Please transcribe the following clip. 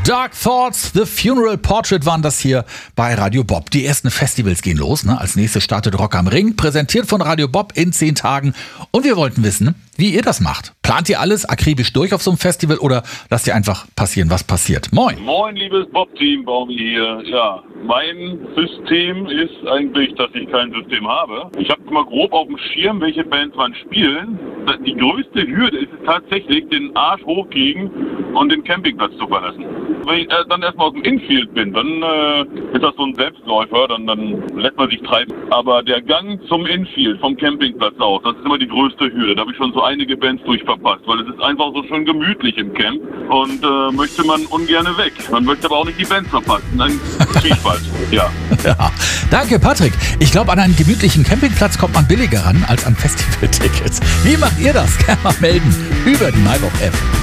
Dark Thoughts, The Funeral Portrait waren das hier bei Radio Bob. Die ersten Festivals gehen los. Als nächstes startet Rock am Ring, präsentiert von Radio Bob in 10 Tagen. Und wir wollten wissen, wie ihr das macht. Plant ihr alles akribisch durch auf so einem Festival oder lasst ihr einfach passieren, was passiert? Moin. Moin, liebes Bob-Team, Baumi hier. Ja, mein System ist eigentlich, dass ich kein System habe. Ich habe mal grob auf dem Schirm, welche Bands wann spielen. Die größte Hürde ist es tatsächlich, den Arsch hochkriegen und den Campingplatz zu verlassen. Wenn ich dann erstmal aus dem Infield bin, dann ist das so ein Selbstläufer, dann lässt man sich treiben. Aber der Gang zum Infield, vom Campingplatz aus, das ist immer die größte Hürde. Da habe ich schon so einige Bands durchverpasst, weil es ist einfach so schön gemütlich im Camp und möchte man ungern weg. Man möchte aber auch nicht die Bands verpassen. Dann Zwiespalt, ja. Ja. Danke, Patrick. Ich glaube, an einen gemütlichen Campingplatz kommt man billiger ran als an Festivaltickets. Wie macht ihr das? Gerne mal melden über die MyBob-App.